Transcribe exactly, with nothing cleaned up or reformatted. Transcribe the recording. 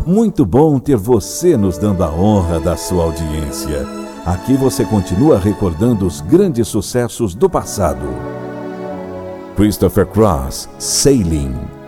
Muito bom ter você nos dando a honra da sua audiência. Aqui você continua recordando os grandes sucessos do passado. Christopher Cross, Sailing.